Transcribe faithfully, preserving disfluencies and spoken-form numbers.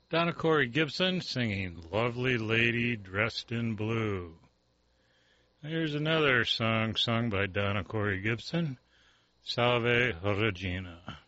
Donna Corey Gibson singing Lovely Lady Dressed in Blue. Here's another song sung by Donna Corey Gibson, Salve Regina.